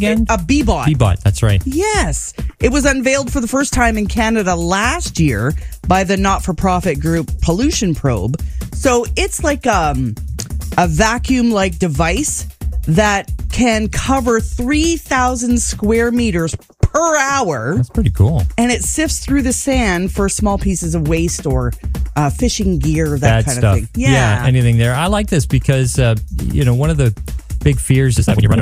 again? A Bee-Bot. Bee-Bot, that's right. Yes. It was unveiled for the first time in Canada last year by the not-for-profit group Pollution Probe. So it's like a vacuum-like device that can cover 3,000 square meters per hour. That's pretty cool. And it sifts through the sand for small pieces of waste or fishing gear, that kind stuff. of thing. Yeah. Anything there. I like this because, one of the big fears is that when you run